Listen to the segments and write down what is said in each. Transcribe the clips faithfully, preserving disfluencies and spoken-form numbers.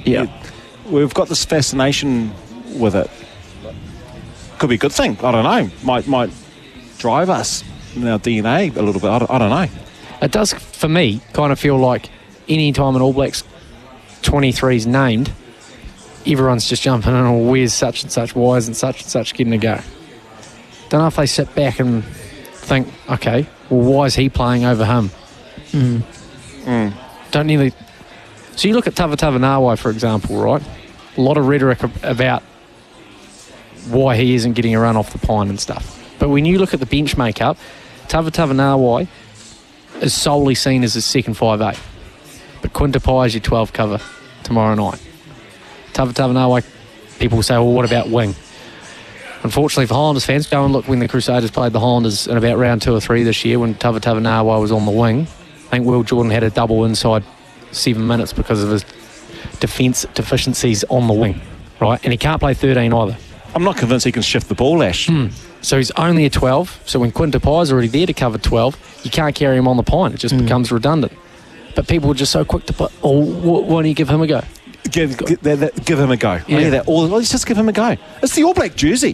Yeah. It, we've got this fascination with it. Could be a good thing. I don't know. Might might drive us in our D N A a little bit. I don't, I don't know. It does, for me, kind of feel like any time an All Blacks twenty-three is named, everyone's just jumping in, or where's such and such, why isn't such and such getting a go? Don't know if they sit back and think, okay, well, why is he playing over him? Mm. Mm. Don't nearly... So you look at Tavatava Nawai, for example, right? A lot of rhetoric about why he isn't getting a run off the pine and stuff. But when you look at the bench makeup, Tavatava Nawai is solely seen as a second five eight. But Quinta Pai is your twelve cover tomorrow night. Tavatava Nawai, people say, well, what about wing? Unfortunately for Highlanders fans, go and look when the Crusaders played the Highlanders in about round two or three this year when Tavatava Nawai was on the wing. I think Will Jordan had a double inside seven minutes because of his defence deficiencies on the wing, right? And he can't play thirteen either. I'm not convinced he can shift the ball, Ash. Mm. So he's only a twelve. So when Quinta Pai is already there to cover twelve, you can't carry him on the pine. It just mm. becomes redundant. But people are just so quick to put, oh, why don't you give him a go? Give, give, that, that, give him a go. Yeah. I hear that. Or let's just give him a go. It's the All Black jersey.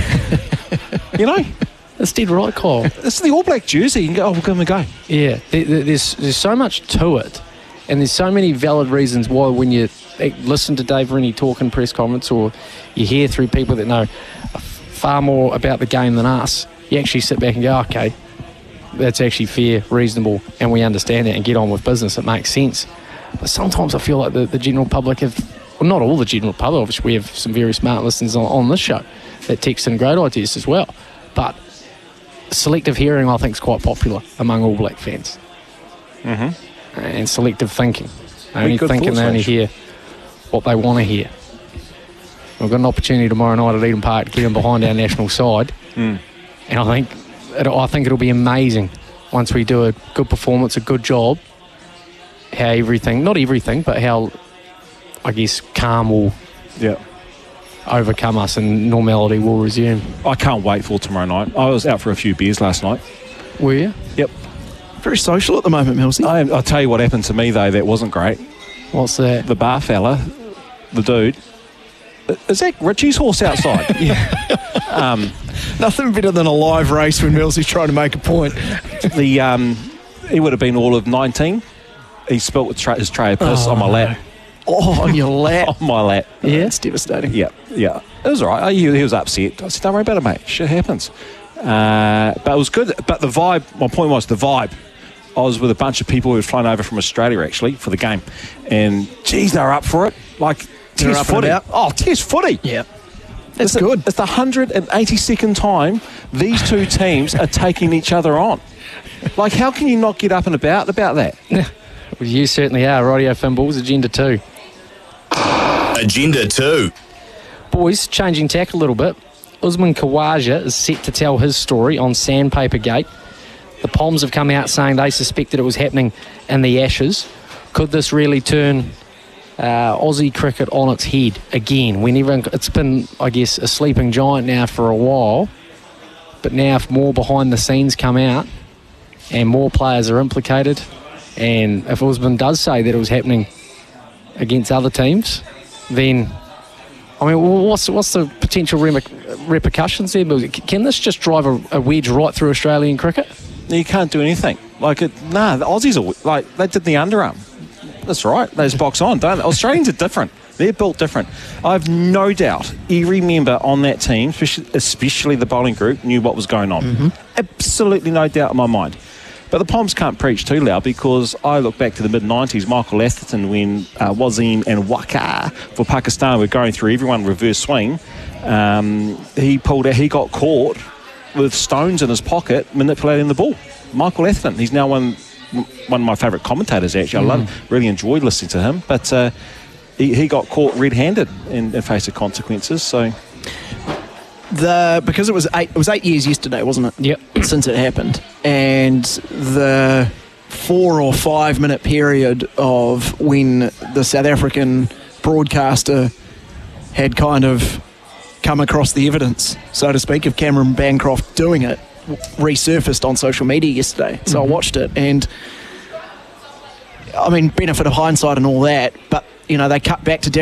You know? That's dead right, Kyle. It's the All Black jersey. You can go, oh, we'll give him a go. Yeah. There, there's, there's so much to it. And there's so many valid reasons why when you listen to Dave Rennie talk in press conference or you hear through people that know far more about the game than us, you actually sit back and go, okay, that's actually fair, reasonable, and we understand that and get on with business. It makes sense. But sometimes I feel like the, the general public have, well, not all the general public, obviously we have some very smart listeners on, on this show that text in great ideas as well. But selective hearing, I think, is quite popular among All Black fans. Mm-hmm. And selective thinking. Only good thinking they only Ash. hear what they want to hear. We've got an opportunity tomorrow night at Eden Park to get them behind our national side. Mm. And I think it, I think it'll be amazing once we do a good performance, a good job, how everything, not everything, but how, I guess, calm will yeah. overcome us and normality will resume. I can't wait for tomorrow night. I was out for a few beers last night. Were you? Yep. Very social at the moment, Millsy. I, I'll tell you what happened to me, though, that wasn't great. What's that? The bar fella, the dude, is that Richie's horse outside? Yeah. Um, Nothing better than a live race when Millsy's trying to make a point. the um, he would have been all of nineteen. He spilt with tra- his tray of piss Oh, on my lap. Oh, on your lap. On my lap. Yeah. It's devastating. Yeah, yeah. It was all right. He, he was upset. I said, don't worry about it, mate. Shit happens. Uh, but it was good. But the vibe, my point was the vibe. I was with a bunch of people who had flown over from Australia, actually, for the game. And, geez, they were up for it. Like, They're test up and footy. about. Oh, test footy. Yeah. That's It's good. The, it's the one hundred eighty-second time these two teams are taking each other on. Like, how can you not get up and about about that? Well, you certainly are. Radio Finballs, Agenda two. Agenda two. Boys, changing tack a little bit. Usman Khawaja is set to tell his story on Sandpaper Gate. The Poms have come out saying they suspected it was happening in the Ashes. Could this really turn uh, Aussie cricket on its head again? When everyone, it's been, I guess, a sleeping giant now for a while. But now if more behind the scenes come out and more players are implicated, and if Usman does say that it was happening against other teams, then, I mean, what's what's the potential reper- repercussions there? Can this just drive a, a wedge right through Australian cricket? You can't do anything. Like, it, nah, the Aussies are, like, they did the underarm. That's right. They just box on, don't they? Australians are different. They're built different. I have no doubt every member on that team, especially, especially the bowling group, knew what was going on. Mm-hmm. Absolutely no doubt in my mind. But the Poms can't preach too loud because I look back to the mid nineties, Michael Atherton, when uh, Wasim and Waqar for Pakistan were going through everyone reverse swing. Um, he pulled out, he got caught with stones in his pocket manipulating the ball. Michael Atherton, he's now one one of my favourite commentators, actually. Mm. I love, really enjoyed listening to him. But uh, he, he got caught red-handed and, and faced the consequences. So, the because it was eight it was eight years yesterday, wasn't it? Yep. Since it happened. And the four or five minute period of when the South African broadcaster had kind of come across the evidence, so to speak, of Cameron Bancroft doing it, resurfaced on social media yesterday. So mm-hmm. I watched it, and I mean, benefit of hindsight and all that, but you know, they cut back to